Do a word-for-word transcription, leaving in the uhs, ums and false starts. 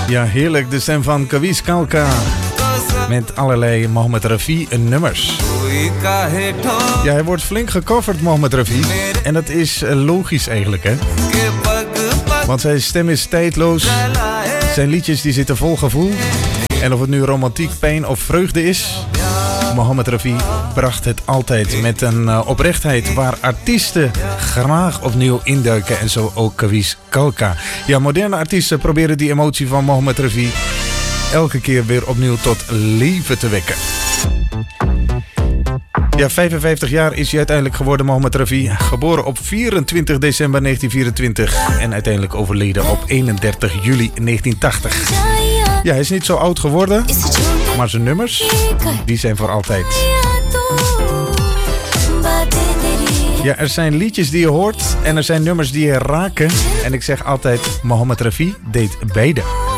Ja, heerlijk. De stem van Kavis Kalka. Met allerlei Mohammed Rafi nummers. Ja, hij wordt flink gecoverd, Mohammed Rafi. En dat is logisch eigenlijk, hè. Want zijn stem is tijdloos. Zijn liedjes die zitten vol gevoel. En of het nu romantiek, pijn of vreugde is... Mohammed Rafi bracht het altijd met een uh, oprechtheid waar artiesten graag opnieuw induiken en zo ook Kavis Kalka. Ja, moderne artiesten proberen die emotie van Mohammed Rafi elke keer weer opnieuw tot leven te wekken. Ja, vijfenvijftig jaar is hij uiteindelijk geworden, Mohammed Rafi. Geboren op vierentwintig december negentien vierentwintig en uiteindelijk overleden op eenendertig juli negentien tachtig. Ja, hij is niet zo oud geworden, maar zijn nummers, die zijn voor altijd. Ja, er zijn liedjes die je hoort en er zijn nummers die je raken. En ik zeg altijd, Mohammed Rafi deed beide.